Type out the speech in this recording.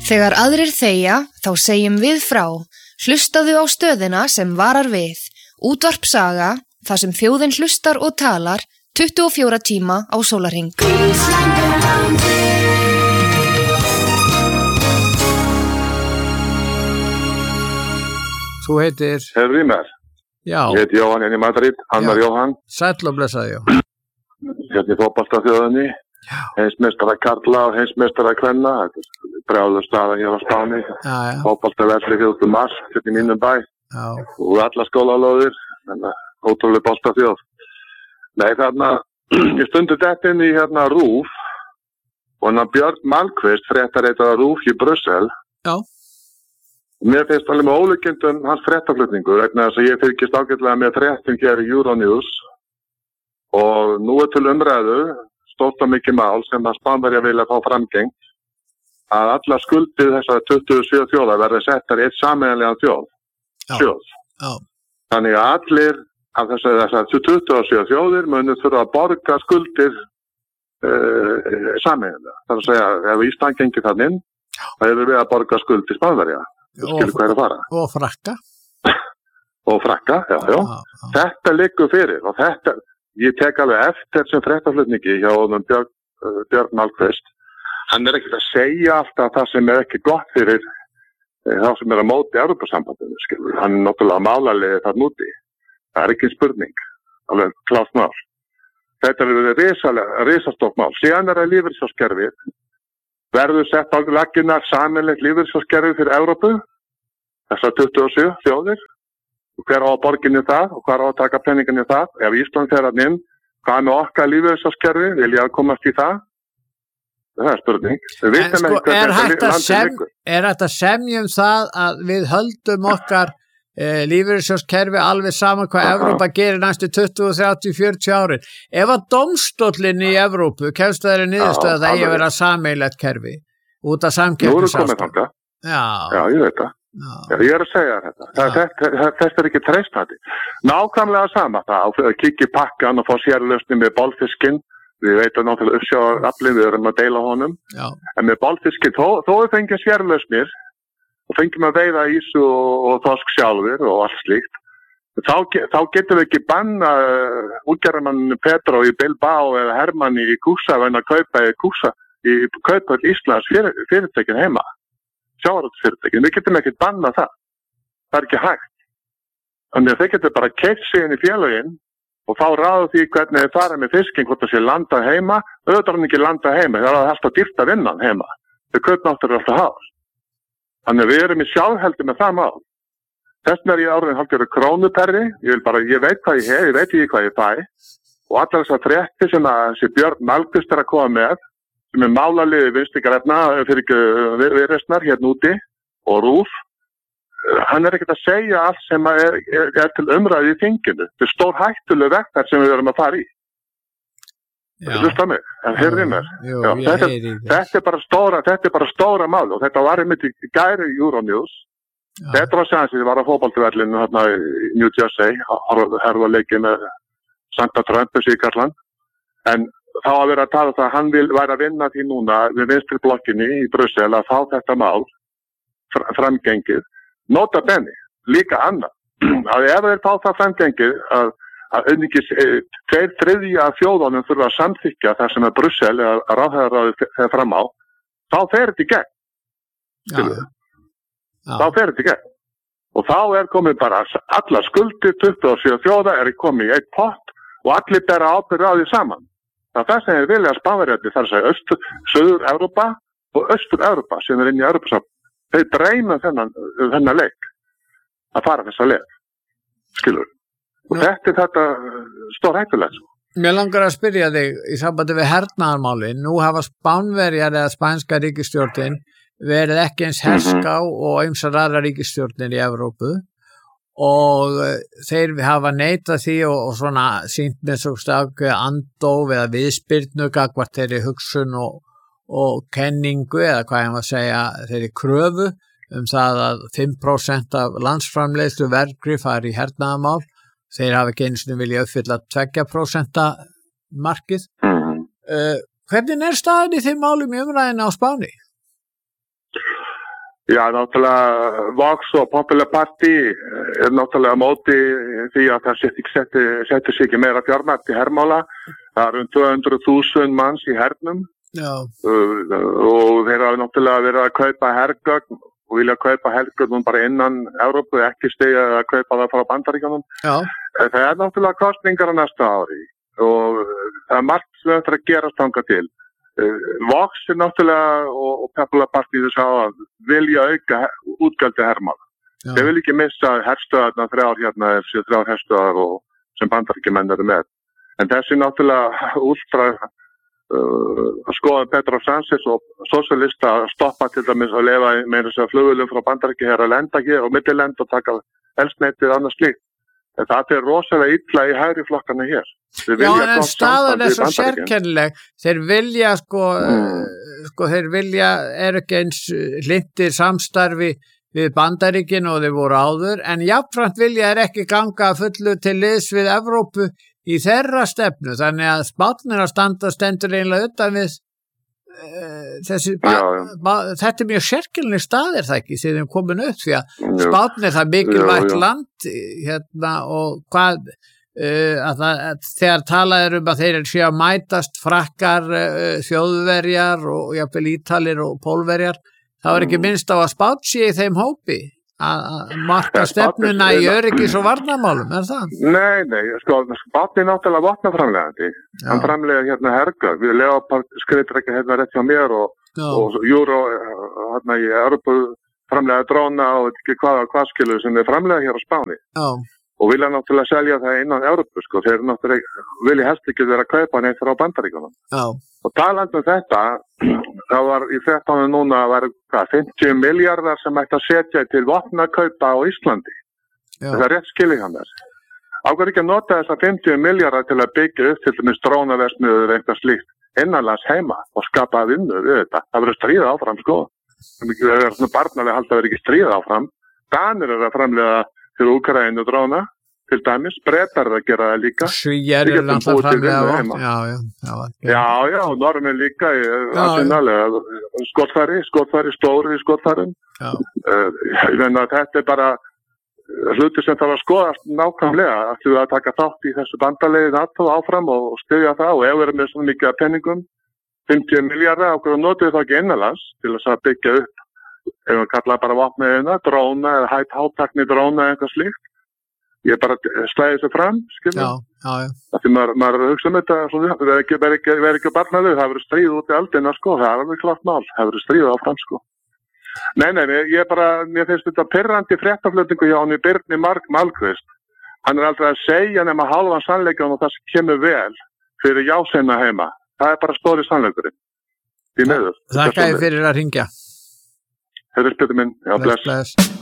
Þegar aðrir þegja, þá segjum við frá. Hlustaðu á stöðina sem varar við. Útvarp Saga, þar sem þjóðin hlustar og talar 24 tíma á sólarhring. Þú heitir? Rýmer. Já. Ég heiti Jóhann í Madrid, Annar Jóhann. Sæll og blessaði, já. Hérna í fótboltaþjóðinni. Heimsmeistara karla og heimsmeistara kvenna. Þetta er brjáluð staða hér á Spáni. Fótboltavelli 4. mars, hérna í mínum bæ. Já. Og alla skólalóðir. Þannig að ótrúlega boltaþjóð. Nei, þarna, ég stundi þetta inn í hérna RÚV. Og hann Björn Malmqvist, fréttaritara RÚV í Brussel. Já. Mér finnst alveg með ólíkindum hans fréttaflutningur vegna þess að ég fylgist ágætlega með fréttum hér í Euronews og nú til umræðu stórt og mikið mál sem að Spánverjar vilja fá framgengt að alla skuldir þessar 27 þjóða verði settar í eitt sameiginlegan sjóð. Já. Þannig að allir af þessar 27 þjóðir munu þurfa að borga skuldir sameiginlega. Það er að segja ef Ísland gengir þannig inn, það eru við að borga skuldir Spánverja. Og frakka. Og frakka, já. Þetta liggur fyrir og þetta, ég tek alveg eftir sem fréttaflutningi hjá honum Björn Malmqvist. Hann ekki að segja alltaf það sem ekki gott fyrir þá sem að móti Evrópusambandinu, skilur. Hann náttúrulega málarlega þar núti. Það ekki spurning, alveg klárt mál. Þetta risastórt mál. Síðan að lífeyrissjóðskerfið verður sett á laggirnar sameiginlegt lífeyrissjóðskerfi fyrir Evrópu, þessar 27 þjóðir, og hver á að borginni það og hver á að taka penninginni það. Ef Ísland fer að inn, hvað með okkar lífeyrissjóðskerfi, vil ég að komast í það? Það er spurning. Er hægt að semjum það að við höldum okkar lífeyrissjóðskerfi alveg saman hvað Evrópa gerir næstu 20, 30, 40 árin. Ef að dómstóllinn í Evrópu kemst að þeirri niðurstöðu að það eigi að vera sameiginlegt kerfi út af samkeppnisástandi. Já, ég veit það. Já, ég er að segja þetta. Þetta er ekki treystandi. Nákvæmlega sama það að kikki pakkan og fá sérlausni með bolfiskinn. Við veitum náttúrulega uppsjávarafli, við erum að deila honum. Já. En með bolfiskinn, þó við fengið sérlausnir og fengjum að veiða ísu og þorsk sjálfur og allt slíkt. Þá getum við ekki banna útgerðarmann Pedro í Bilbao eða Hermann í Kúsa að kaupa Íslands fyrirtækin heima. Sjávarútvegsfyrirtækin. Við getum ekki banna það. Það er ekki hægt. Þannig að þeir getur bara keypt sig inn í félögin og þá ráðu því hvernig þeir fara með fiskinn, hvort það sé landa heima. Auðvitað er hann ekki landa heima. Það er alltaf dýrt að vinna heima. Þau kaupmáttur eru alltaf hár. Þannig að við erum í sjálfheldi með það mál. Þessna er ég áriðin hálfgerður krónuperri. Ég veit hvað ég hef, ég veit ekki hvað ég fæ. Og allar þessar fréttir sem að þessi Björn Malmqvist er að koma með, sem er málarliði Vinstri grænna fyrir viðreisnar hérna úti og RÚV, hann er ekkert að segja allt sem er til umræði í þinginu. Þetta er stór hættuleg vegferð sem við erum að fara í. Hlusta mig, en heyrði mér. Þetta er bara stóra mál og þetta var einmitt í gæri Euronews. Þetta var séðan sem ég var á fótboltavellinu hérna í New Jersey, herðarleiki með Santa Trump í Karland. En þá að vera að tala það að hann væri að vinna því núna við vinstri blokkinni í Brussel að fá þetta mál framgengið. Nota bene, líka annað. Að ef þeir fá það framgengið að einungis 2/3 af þjóðunum þurfa að samþykkja það sem Brussel eða ráðherraráðið fer fram á, þá fer þetta í gegn. Þá fer þetta í gegn. Og þá er komið bara alla skuldir 27 þjóða er komið í eitt pott og allir bera ábyrgð á því saman. Það er það sem er vilja að Spánverjarnir, það er að segja Suður-Evrópa og Austur-Evrópa sem er inn í Evrópusambandið. Þeir dreyma þennan leik að fara þessa leik. Skilur. Og þetta stór hættulegt. Mér langar að spyrja þig í sambandi við hernaðarmálin. Nú hafa Spánverjar eða spænska ríkisstjórnin verið ekki eins herská og ýmsar aðrar ríkisstjórnir í Evrópu og þeir hafa neitað því og svona sýnt með svo ákveðið andóf eða viðspyrnu gagnvart þeirri hugsun og kenningu eða hvað ég maður segja þeirri kröfu það að 5% af landsframleiðslu vergri fari í hernaðarmál. Þeir hafa ekki einu sinni vilja uppfylla 2% markið. Hvernig er staðan í þeim málum í umræðinu á Spáni? Já, náttúrulega Vox og Popular Party náttúrulega móti því að það setti sig ekki meira fjármagn í hermála. Það 200.000 manns í hernum. Já. Og þeir hafa náttúrulega verið að kaupa hergögn og vilja kaupa hergögn bara innan Evrópu, ekki stiga að kaupa það frá Bandaríkjunum. Já. Það náttúrulega kostningar á næsta ári og það margt sem eftir að gerast þangað til. Vox náttúrulega og Popular Party þess að vilja auka útgjaldi hermála. Þeir vilja ekki missa herstöðarna þrjár herstöðar og sem Bandaríkjumenn eru með. En þessi náttúrulega últra skoða Petro Sánchez og sósíalista að stoppa til dæmis að leyfa með þess að flugvélum frá Bandaríkju hér að lenda hér og millilend og taka eldsneyti annars slíkt. Það rosalega illa í hægri flokkana hér. Já, en staðan svo sérkennileg. Þeir vilja þeir vilja ekki eins hlynntir samstarfi við Bandaríkin og þeir voru áður, en jafnframt vilja þeir ekki ganga fullu til liðs við Evrópu í þeirra stefnu, þannig að Spánn stendur eiginlega utan við þetta mjög sérkennileg staðir það ekki þegar þeim komin upp því að Spánn það mikilvægt land hérna og hvað þegar talað að þeir séu að mætast Frakkar, Þjóðverjar og jafnvel Ítalir og Pólverjar, það ekki minnst á að Spánn sé í þeim hópi að marka stefnuna í öryggis og varnarmálum, það? Nei, Spánn náttúrulega vopnaframlegandi. Hann framlega hérna hergögn. Við Leopard skriður ekki hérna rétt hjá mér og Euro hérna í Evrópu framlega dróna og ekki hvað skilu sem framlega hér á Spáni. Já. Og vilja náttúrulega selja það innan Evrópu, Þeir náttúrulega vilja helst ekki vera að kaupa neitt frá Bandaríkjunum. Já. Og talandi þetta, það var í 13. núna 50 miljardar sem ætti að setja til vopnakaupa á Íslandi. Já. Það rétt skilið hann þess. Ákveður ekki að nota þessa 50 miljardar til að byggja upp til dæmis drónaverksmiðjur eitthvað slíkt innanlands heima og skapa vinnu við þetta. Það verður stríða áfram, Það er svona barnalega halda að vera ekki stríða áfram. Danir að framlega til Úkraínu dróna, til dæmis, Bretar að gera það líka. Svíjar alltaf framlega Já, Norðmenn líka skotfæri, stóri í skotfærum. Ég meina að þetta bara hluti sem það var skoðast nákvæmlega ættu að taka þátt í þessu bandalegi NATO áfram og styðja það og ef við erum með svona mikið af penningum 50 miljardar, okkur notuðu það ekki innanlands til þess að byggja upp ef við kallaði bara vopniðina, dróna eða hátakni dróna eða eitthvað slíkt. Ég bara slæði þessu fram, skiljum. Því maður hugsa þetta, verður ekki barnaðu, það verður stríð út í aldina, það er alveg klart mál, það verður stríð áfram, Nei, mér finnst þetta pirrandi fréttaflutningu hjá hann í Birni Malmqvist. Hann aldrei að segja nema hálfan sannleikann og það sem kemur vel fyrir jásinna heima. Það bara stóri sannleikurinn. Því miður. Þakka þér fyrir að hringja. Þetta spyrir minn. Já, bless.